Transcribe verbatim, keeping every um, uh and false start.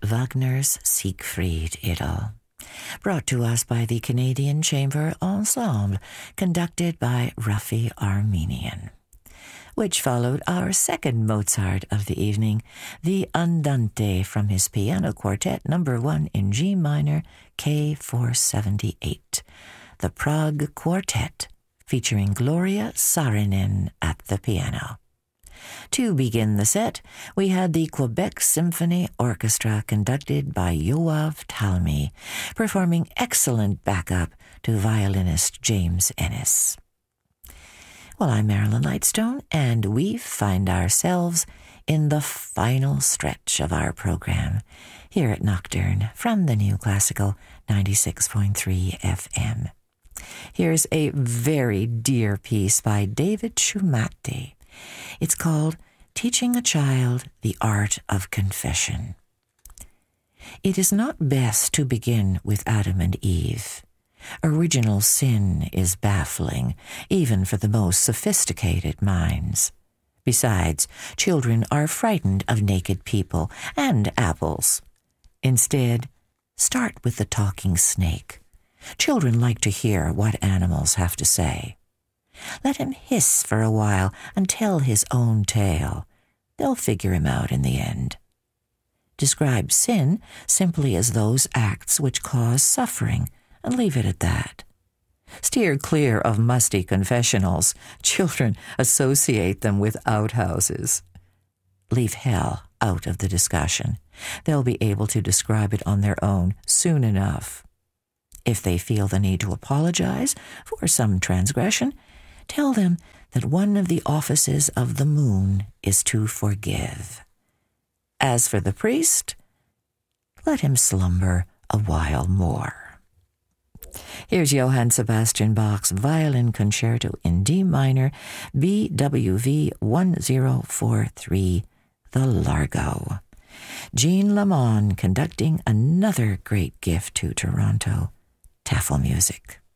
Wagner's Siegfried Idyll, brought to us by the Canadian Chamber Ensemble, conducted by Ruffy Armenian, which followed our second Mozart of the evening, the Andante from his Piano Quartet number one in G minor, K four seventy-eight, the Prague Quartet, featuring Gloria Saarinen at the piano. To begin the set, we had the Quebec Symphony Orchestra conducted by Yoav Talmy, performing excellent backup to violinist James Ennis. Well, I'm Marilyn Lightstone, and we find ourselves in the final stretch of our program here at Nocturne from the New Classical ninety-six point three F M. Here's a very dear piece by David Shumate. It's called Teaching a Child the Art of Confession. It is not best to begin with Adam and Eve. Original sin is baffling, even for the most sophisticated minds. Besides, children are frightened of naked people and apples. Instead, start with the talking snake. Children like to hear what animals have to say. Let him hiss for a while and tell his own tale. They'll figure him out in the end. Describe sin simply as those acts which cause suffering, and leave it at that. Steer clear of musty confessionals. Children associate them with outhouses. Leave hell out of the discussion. They'll be able to describe it on their own soon enough. If they feel the need to apologize for some transgression, tell them that one of the offices of the moon is to forgive. As for the priest, let him slumber a while more. Here's Johann Sebastian Bach's Violin Concerto in D minor, B W V one zero four three, the Largo. Jean Lamont conducting another great gift to Toronto, Tafelmusik.